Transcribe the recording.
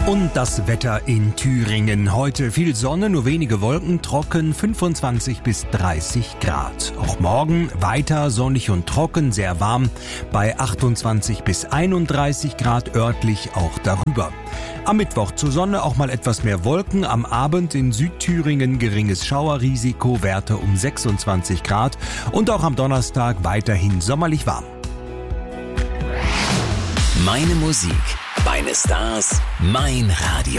Und das Wetter in Thüringen. Heute viel Sonne, nur wenige Wolken, trocken, 25 bis 30 Grad. Auch morgen weiter sonnig und trocken, sehr warm, bei 28 bis 31 Grad, örtlich auch darüber. Am Mittwoch zur Sonne auch mal etwas mehr Wolken, am Abend in Südthüringen geringes Schauerrisiko, Werte um 26 Grad und auch am Donnerstag weiterhin sommerlich warm. Meine Musik, meine Stars, mein Radio.